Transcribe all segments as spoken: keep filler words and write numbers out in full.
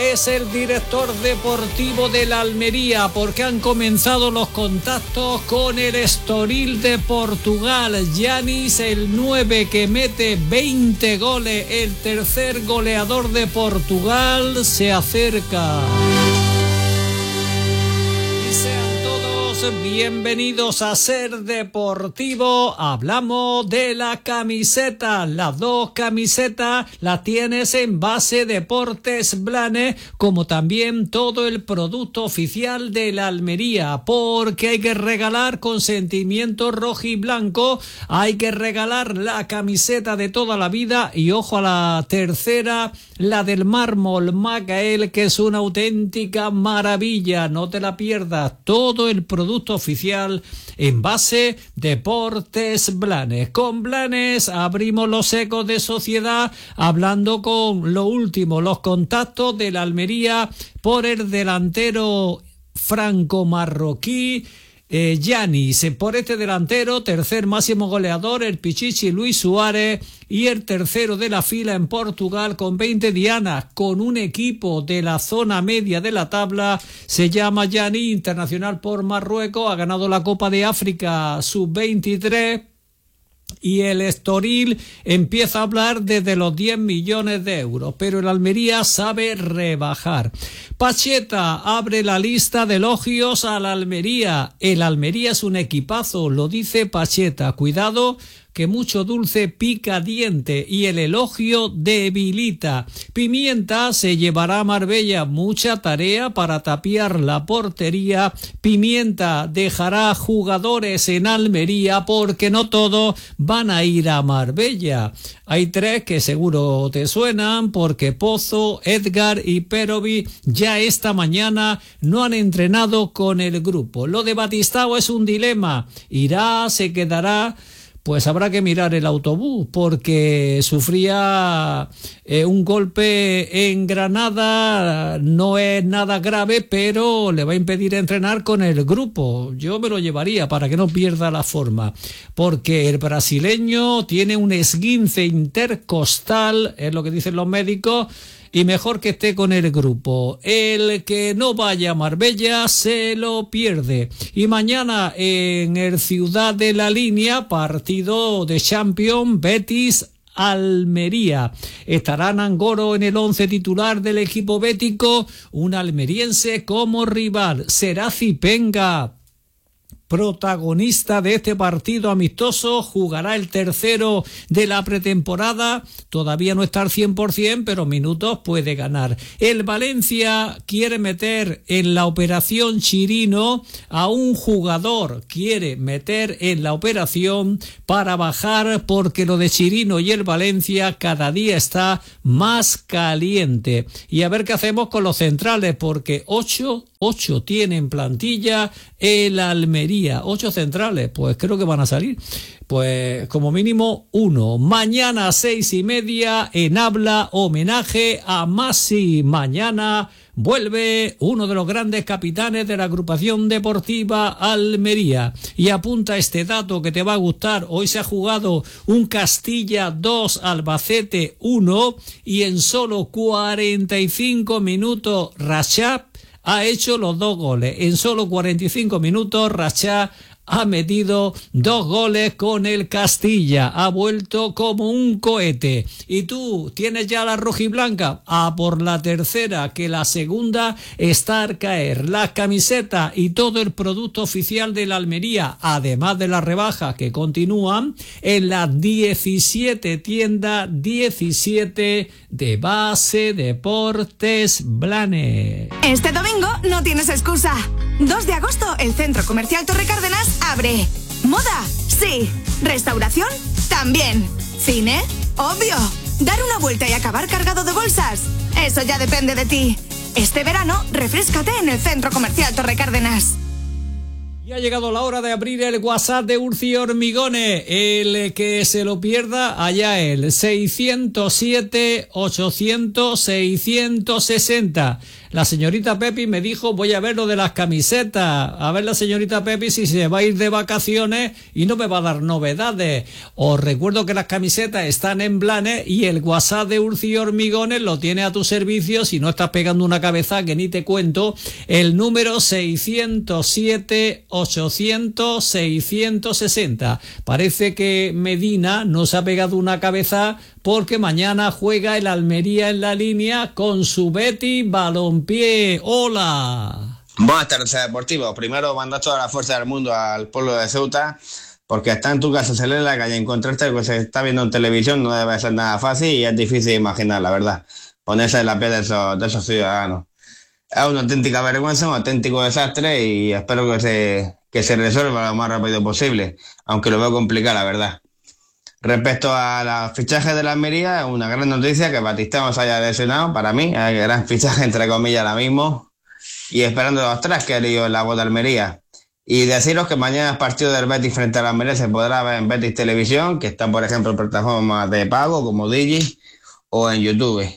es el director deportivo de la Almería, porque han comenzado los contactos con el Estoril de Portugal. Yanis, el nueve que mete veinte goles, el tercer goleador de Portugal, se acerca. Bienvenidos a Ser Deportivo. Hablamos de la camiseta. Las dos camisetas las tienes en Base Deportes Blanes, como también todo el producto oficial de la Almería, porque hay que regalar con sentimiento rojiblanco, hay que regalar la camiseta de toda la vida. Y ojo a la tercera, la del mármol Macael, que es una auténtica maravilla. No te la pierdas. Todo el producto oficial en Base Deportes Blanes. Con Blanes abrimos los ecos de sociedad, hablando con lo último, los contactos de la Almería por el delantero franco-marroquí Eh, Yanis, por este delantero, tercer máximo goleador, el Pichichi Luis Suárez, y el tercero de la fila en Portugal con veinte dianas, con un equipo de la zona media de la tabla. Se llama Yanis, internacional por Marruecos, ha ganado la Copa de África sub veintitrés. Y el Estoril empieza a hablar desde los diez millones de euros, pero el Almería sabe rebajar. Pacheta abre la lista de elogios a la Almería. El Almería es un equipazo, lo dice Pacheta. Cuidado, que mucho dulce pica diente y el elogio debilita. Pimienta se llevará a Marbella mucha tarea para tapiar la portería. Pimienta dejará jugadores en Almería porque no todos van a ir a Marbella. Hay tres que seguro te suenan, porque Pozo, Edgar y Perovi ya esta mañana no han entrenado con el grupo. Lo de Batistao es un dilema. ¿Irá? ¿Se quedará? Pues habrá que mirar el autobús, porque sufría eh, un golpe en Granada. No es nada grave, pero le va a impedir entrenar con el grupo. Yo me lo llevaría para que no pierda la forma, porque el brasileño tiene un esguince intercostal, es lo que dicen los médicos, y mejor que esté con el grupo. El que no vaya a Marbella se lo pierde. Y mañana en el Ciudad de la Línea, partido de Champions, Betis Almería. Estará Nangoro en el once titular del equipo bético, un almeriense como rival. Será Zipenga protagonista de este partido amistoso, jugará el tercero de la pretemporada, todavía no está al cien por ciento, pero minutos puede ganar. El Valencia quiere meter en la operación Chirino a un jugador, quiere meter en la operación para bajar, porque lo de Chirino y el Valencia cada día está más caliente. Y a ver qué hacemos con los centrales, porque ocho, ocho tienen plantilla el Almería. Ocho centrales, pues creo que van a salir, pues como mínimo uno. Mañana a seis y media en Habla, homenaje a Masi. Mañana vuelve uno de los grandes capitanes de la agrupación deportiva Almería. Y apunta este dato que te va a gustar. Hoy se ha jugado un Castilla dos, Albacete uno, y en solo cuarenta y cinco minutos Rachab ha hecho los dos goles. En solo cuarenta y cinco minutos Rachá ha metido dos goles con el Castilla. Ha vuelto como un cohete. ¿Y tú tienes ya la rojiblanca? A por la tercera, que la segunda está al caer. Las camisetas y todo el producto oficial de la Almería, además de las rebajas que continúan, en las diecisiete tiendas, diecisiete de Base Deportes Blanes. Este domingo no tienes excusa. dos de agosto, el Centro Comercial Torre Cárdenas abre. ¿Moda? Sí. ¿Restauración? También. ¿Cine? Obvio. ¿Dar una vuelta y acabar cargado de bolsas? Eso ya depende de ti. Este verano, refréscate en el Centro Comercial Torre Cárdenas. Y ha llegado la hora de abrir el WhatsApp de Urci Hormigones. El que se lo pierda, allá el seiscientos siete, ochocientos, seiscientos sesenta. La señorita Pepi me dijo, voy a ver lo de las camisetas. A ver la señorita Pepi si se va a ir de vacaciones y no me va a dar novedades. Os recuerdo que las camisetas están en Blanes y el WhatsApp de Urci Hormigones lo tiene a tu servicio. Si no estás pegando una cabeza que ni te cuento, el número seiscientos siete, ochocientos, seiscientos sesenta. Parece que Medina nos ha pegado una cabeza porque mañana juega el Almería en la línea con su Betis Balompié. ¡Hola! Buenas tardes, deportivos. Primero, mandar toda la fuerza del mundo al pueblo de Ceuta, porque está en tu casa, salir en la calle, encontrarte lo que se está viendo en televisión no debe ser nada fácil y es difícil de imaginar, la verdad. Ponerse en la piel de esos, de esos ciudadanos. Es una auténtica vergüenza, un auténtico desastre y espero que se, que se resuelva lo más rápido posible, aunque lo veo complicado, la verdad. Respecto a los fichajes de la Almería, una gran noticia que Batistao se haya lesionado, para mí, es el gran fichaje entre comillas ahora mismo, y esperando los tres que he leído en la voz de Almería. Y deciros que mañana el partido del Betis frente a la Almería se podrá ver en Betis Televisión, que está por ejemplo en plataformas de pago como Digi o en YouTube.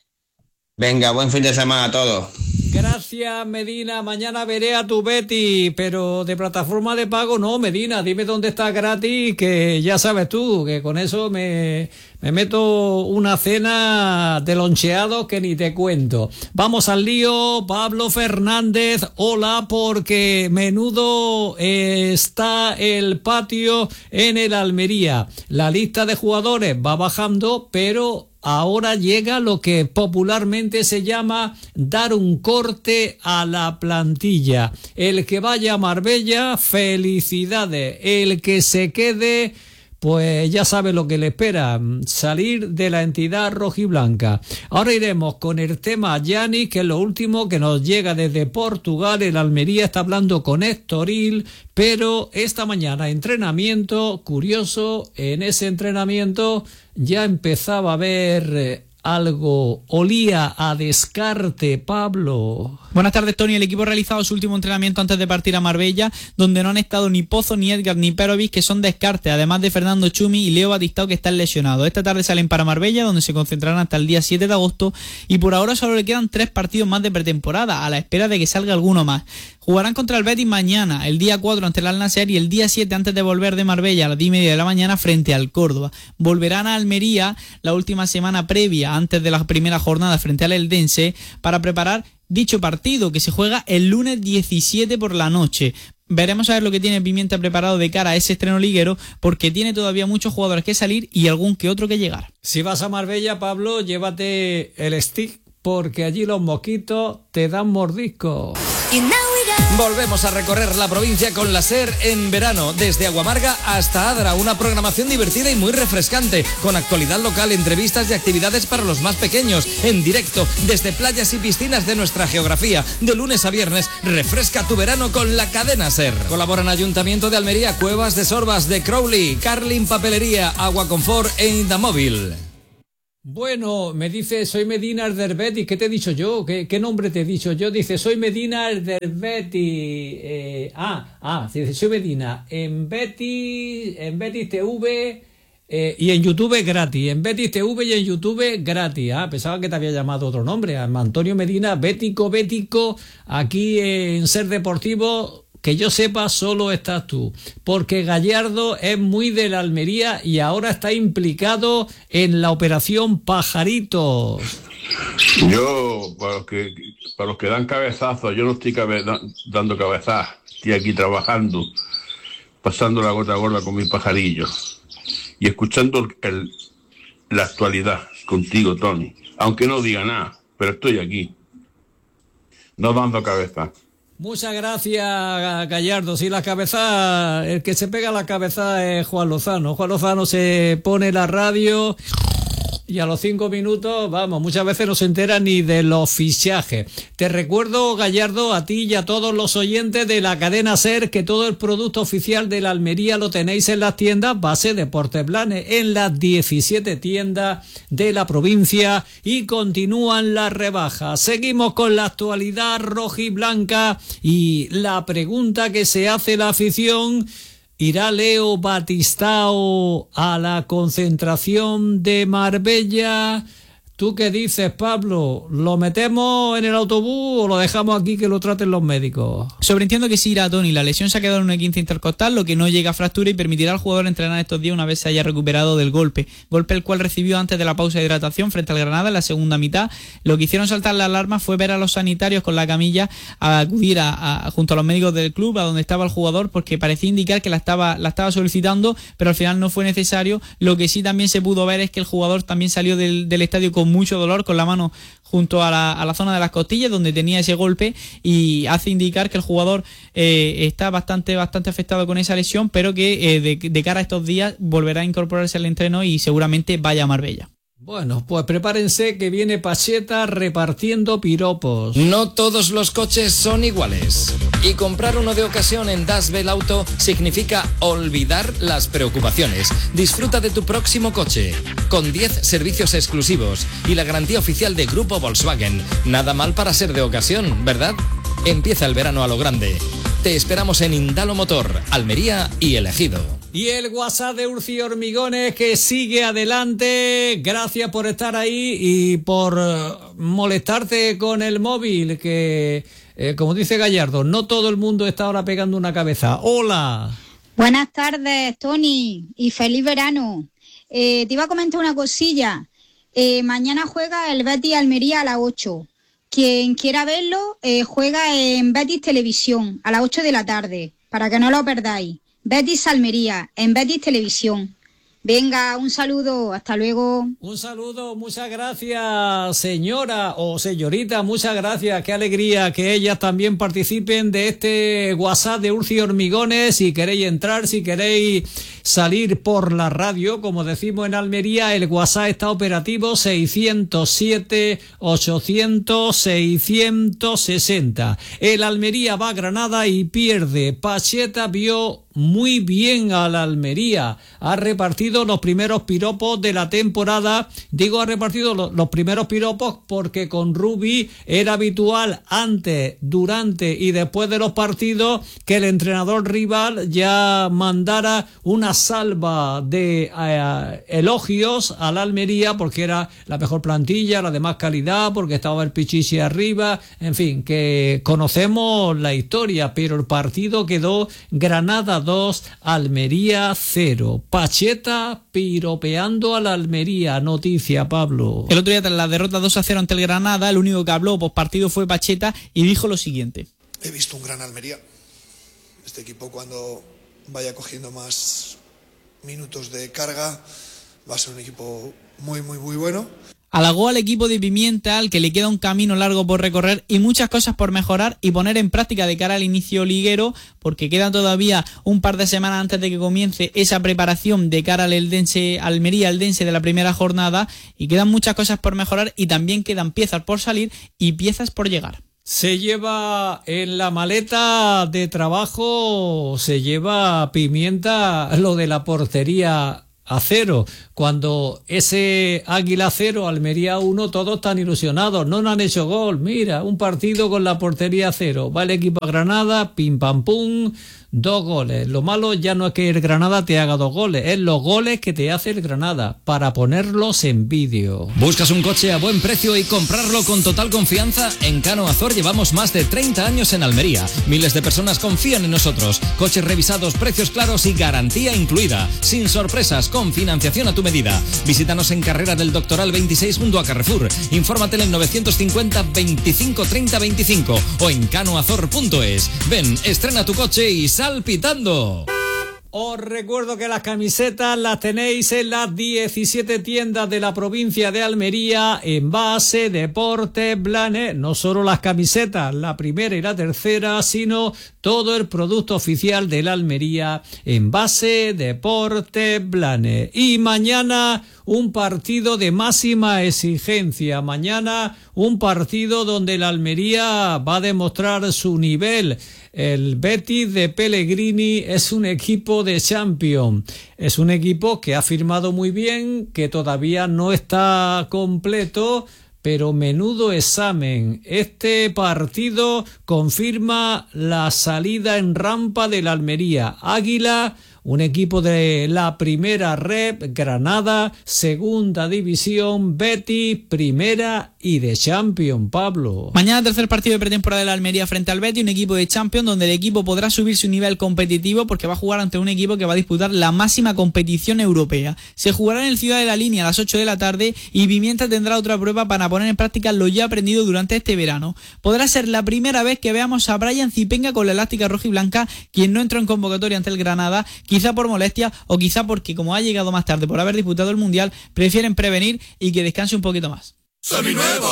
Venga, buen fin de semana a todos. Gracias, Medina. Mañana veré a tu Betty, pero de plataforma de pago no, Medina. Dime dónde está gratis, que ya sabes tú, que con eso me, me meto una cena de loncheado que ni te cuento. Vamos al lío. Pablo Fernández, hola, porque menudo está el patio en el Almería. La lista de jugadores va bajando, pero ahora llega lo que popularmente se llama dar un corte a la plantilla. El que vaya a Marbella, felicidades. El que se quede, pues ya sabe lo que le espera, salir de la entidad rojiblanca. Ahora iremos con el tema Gianni, que es lo último que nos llega desde Portugal. El Almería está hablando con Estoril, pero esta mañana entrenamiento, curioso, en ese entrenamiento ya empezaba a ver eh, algo, olía a descarte, Pablo. Buenas tardes, Tony. El equipo ha realizado su último entrenamiento antes de partir a Marbella, donde no han estado ni Pozo, ni Edgar, ni Perovic, que son descartes, además de Fernando Chumi y Leo Batistao, que están lesionados. Esta tarde salen para Marbella, donde se concentrarán hasta el día siete de agosto, y por ahora solo le quedan tres partidos más de pretemporada, a la espera de que salga alguno más. Jugarán contra el Betis mañana, el día cuatro ante el Al-Nassr y el día siete antes de volver de Marbella a las diez y media de la mañana frente al Córdoba. Volverán a Almería la última semana previa, antes de la primera jornada frente al Eldense, para preparar dicho partido, que se juega el lunes diecisiete por la noche. Veremos a ver lo que tiene Pimienta preparado de cara a ese estreno liguero, porque tiene todavía muchos jugadores que salir y algún que otro que llegar. Si vas a Marbella, Pablo, llévate el stick, porque allí los mosquitos te dan mordisco. Volvemos a recorrer la provincia con la SER en verano, desde Aguamarga hasta Adra, una programación divertida y muy refrescante, con actualidad local, entrevistas y actividades para los más pequeños, en directo, desde playas y piscinas de nuestra geografía. De lunes a viernes, refresca tu verano con la cadena SER. Colaboran Ayuntamiento de Almería, Cuevas de Sorbas, de Crowley, Carlin Papelería, Agua Confort e Indamóvil. Bueno, me dice, soy Medina el del Betis. ¿Qué te he dicho yo? ¿Qué, qué nombre te he dicho yo? Dice, soy Medina el del Betis. Eh, ah, ah, dice, soy Medina. En Betis, en Betis T V eh, y en YouTube gratis. En Betis T V y en YouTube gratis. Ah, pensaba que te había llamado otro nombre. Antonio Medina, Bético, Bético, aquí en Ser Deportivo. Que yo sepa, solo estás tú, porque Gallardo es muy de la Almería y ahora está implicado en la operación Pajaritos. Yo, para los que, para los que dan cabezazos, yo no estoy cabe, dando cabezazos, estoy aquí trabajando, pasando la gota gorda con mis pajarillos y escuchando el, la actualidad contigo, Tony, aunque no diga nada, pero estoy aquí, no dando cabeza. Muchas gracias, Gallardo. Si la cabeza, el que se pega la cabeza es Juan Lozano. Juan Lozano se pone la radio Y a los cinco minutos, vamos, muchas veces no se entera ni de los fichajes. Te recuerdo, Gallardo, a ti y a todos los oyentes de la cadena SER, que todo el producto oficial de la Almería lo tenéis en las tiendas Base Deportes Blanes, en las diecisiete tiendas de la provincia, y continúan las rebajas. Seguimos con la actualidad rojiblanca y la pregunta que se hace la afición: ¿irá Leo Batistao a la concentración de Marbella? ¿Tú qué dices, Pablo? ¿Lo metemos en el autobús o lo dejamos aquí que lo traten los médicos? Sobreentiendo que sí irá, Tony. La lesión se ha quedado en una quince intercostal, lo que no llega a fractura y permitirá al jugador entrenar estos días una vez se haya recuperado del golpe. Golpe el cual recibió antes de la pausa de hidratación frente al Granada en la segunda mitad. Lo que hicieron saltar la alarma fue ver a los sanitarios con la camilla a acudir a, a, junto a los médicos del club a donde estaba el jugador, porque parecía indicar que la estaba, la estaba solicitando, pero al final no fue necesario. Lo que sí también se pudo ver es que el jugador también salió del, del estadio con mucho dolor, con la mano junto a la, a la zona de las costillas donde tenía ese golpe, y hace indicar que el jugador eh, está bastante bastante afectado con esa lesión, pero que eh, de, de cara a estos días volverá a incorporarse al entreno y seguramente vaya a Marbella. Bueno, pues prepárense que viene Pacheta repartiendo piropos. No todos los coches son iguales. Y comprar uno de ocasión en Das Bell Auto significa olvidar las preocupaciones. Disfruta de tu próximo coche con diez servicios exclusivos y la garantía oficial de Grupo Volkswagen. Nada mal para ser de ocasión, ¿verdad? Empieza el verano a lo grande. Te esperamos en Indalo Motor, Almería y El Ejido. Y el WhatsApp de Urci Hormigones, que sigue adelante. Gracias por estar ahí y por molestarte con el móvil, que eh, como dice Gallardo, no todo el mundo está ahora pegando una cabeza. Hola. Buenas tardes, Tony, y feliz verano. Eh, te iba a comentar una cosilla. Eh, mañana juega el Betis Almería a las ocho. Quien quiera verlo, eh, juega en Betis Televisión a las ocho de la tarde, para que no lo perdáis. Betis Almería, en Betis Televisión. Venga, un saludo, hasta luego. Un saludo, muchas gracias, señora o señorita, muchas gracias. Qué alegría que ellas también participen de este WhatsApp de Urci Hormigones. Si queréis entrar, si queréis salir por la radio, como decimos en Almería, el WhatsApp está operativo: seiscientos siete, ochocientos, seiscientos sesenta. El Almería va a Granada y pierde. Pacheta vio muy bien a la Almería, ha repartido los primeros piropos de la temporada. Digo ha repartido los, los primeros piropos porque con Rubi era habitual antes, durante y después de los partidos que el entrenador rival ya mandara una salva de eh, elogios a la Almería porque era la mejor plantilla, la de más calidad, porque estaba el Pichichi arriba, en fin, que conocemos la historia, pero el partido quedó Granada dos, Almería cero. Pacheta piropeando a la Almería. Noticia, Pablo. El otro día, tras la derrota dos a cero ante el Granada, el único que habló post partido fue Pacheta y dijo lo siguiente: he visto un gran Almería. Este equipo, cuando vaya cogiendo más minutos de carga, va a ser un equipo muy, muy, muy bueno. Halagó al equipo de Pimienta, al que le queda un camino largo por recorrer y muchas cosas por mejorar y poner en práctica de cara al inicio liguero, porque queda todavía un par de semanas antes de que comience esa preparación de cara al Eldense, Almería Eldense de la primera jornada, y quedan muchas cosas por mejorar y también quedan piezas por salir y piezas por llegar. Se lleva en la maleta de trabajo, se lleva Pimienta lo de la portería a cero. Cuando ese Águila cero, Almería uno, todos están ilusionados. No nos han hecho gol. Mira, un partido con la portería cero. Va el equipo a Granada, pim pam pum, dos goles. Lo malo ya no es que el Granada te haga dos goles, es los goles que te hace el Granada, para ponerlos en vídeo. ¿Buscas un coche a buen precio y comprarlo con total confianza? En Cano Azor llevamos más de treinta años en Almería. Miles de personas confían en nosotros. Coches revisados, precios claros y garantía incluida. Sin sorpresas, con financiación a tu medida. Visítanos en Carrera del Doctoral veintiséis junto a Carrefour. Infórmate en el novecientos cincuenta, veinticinco, treinta, veinticinco o en canoazor punto es. Ven, estrena tu coche y sal pitando. Os recuerdo que las camisetas las tenéis en las diecisiete tiendas de la provincia de Almería, Envase Deportes Blanes, no solo las camisetas, la primera y la tercera, sino todo el producto oficial de la Almería, Envase Deportes Blanes. Y mañana un partido de máxima exigencia, mañana un partido donde la Almería va a demostrar su nivel. El Betis de Pellegrini es un equipo de Champions, es un equipo que ha firmado muy bien, que todavía no está completo, pero menudo examen. Este partido confirma la salida en rampa de la Almería. Águila, un equipo de la primera rep, Granada, segunda división, Betis, primera y de Champions, Pablo. Mañana tercer partido de pretemporada de la Almería frente al Betis, un equipo de Champions donde el equipo podrá subir su nivel competitivo porque va a jugar ante un equipo que va a disputar la máxima competición europea. Se jugará en el Ciudad de la Línea a las ocho de la tarde y Pimienta tendrá otra prueba para poner en práctica lo ya aprendido durante este verano. Podrá ser la primera vez que veamos a Brian Zipenga con la elástica roja y blanca, quien no entró en convocatoria ante el Granada, quizá por molestia o quizá porque, como ha llegado más tarde por haber disputado el Mundial, prefieren prevenir y que descanse un poquito más. Seminuevo.